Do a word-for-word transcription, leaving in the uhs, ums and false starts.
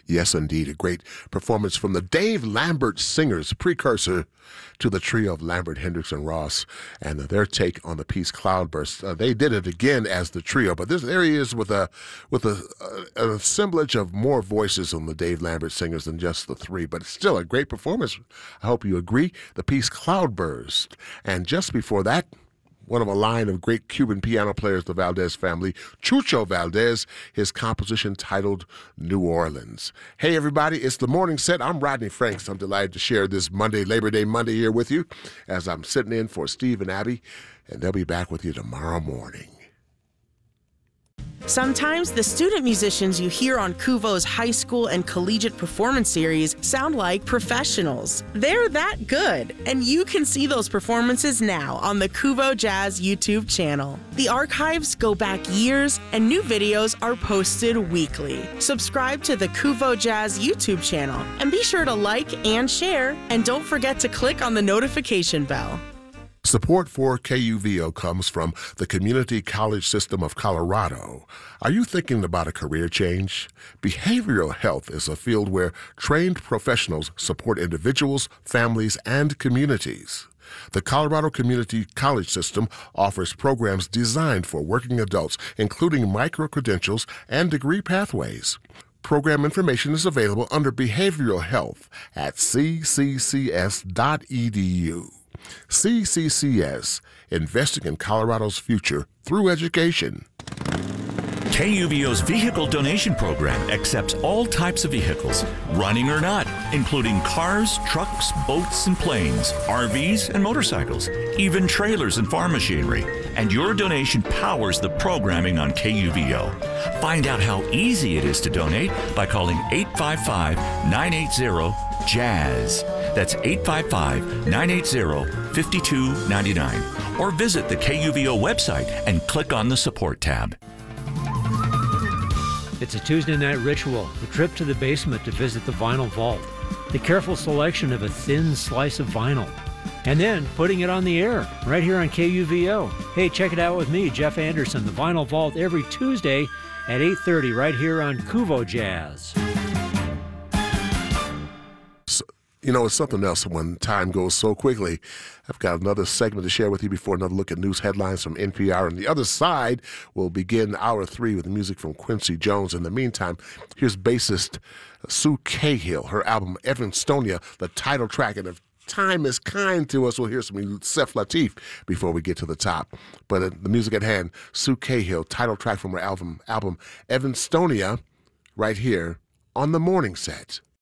Yes, indeed, a great performance from the Dave Lambert Singers, precursor to the trio of Lambert, Hendricks, and Ross, and their take on the piece Cloudburst. Uh, they did it again as the trio, but this there he is with a with a, a, an assemblage of more voices on the Dave Lambert Singers than just the three, but it's still a great performance. I hope you agree. The piece Cloudburst, and just before that, one of a line of great Cuban piano players, the Valdez family, Chucho Valdez, his composition titled New Orleans. Hey, everybody, it's the morning set. I'm Rodney Franks. I'm delighted to share this Monday, Labor Day Monday here with you as I'm sitting in for Steve and Abby, and they'll be back with you tomorrow morning. Sometimes the student musicians you hear on Kuvo's high school and collegiate performance series sound like professionals. They're that good, and you can see those performances now on the Kuvo Jazz YouTube channel. The archives go back years, and new videos are posted weekly. Subscribe to the Kuvo Jazz YouTube channel, and be sure to like and share, and don't forget to click on the notification bell. Support for K U V O comes from the Community College System of Colorado. Are you thinking about a career change? Behavioral health is a field where trained professionals support individuals, families, and communities. The Colorado Community College System offers programs designed for working adults, including micro-credentials and degree pathways. Program information is available under Behavioral Health at c c c s dot e d u. C C C S, investing in Colorado's future through education. K U V O's vehicle donation program accepts all types of vehicles, running or not, including cars, trucks, boats, and planes, R Vs, and motorcycles, even trailers and farm machinery. And your donation powers the programming on K U V O. Find out how easy it is to donate by calling eight five five, nine eight zero, jazz. That's eight five five, nine eight zero, five two nine nine. Or visit the K U V O website and click on the Support tab. It's a Tuesday night ritual, a trip to the basement to visit the Vinyl Vault, the careful selection of a thin slice of vinyl, and then putting it on the air right here on K U V O. Hey, check it out with me, Jeff Anderson, the Vinyl Vault, every Tuesday at eight thirty right here on Kuvo Jazz. You know, it's something else when time goes so quickly. I've got another segment to share with you before another look at news headlines from N P R. On the other side, we'll begin hour three with music from Quincy Jones. In the meantime, here's bassist Sue Cahill, her album Evanstonia, the title track. And if time is kind to us, we'll hear some Seth Lateef before we get to the top. But uh, the music at hand, Sue Cahill, title track from her album, album Evanstonia, right here on The Morning Set.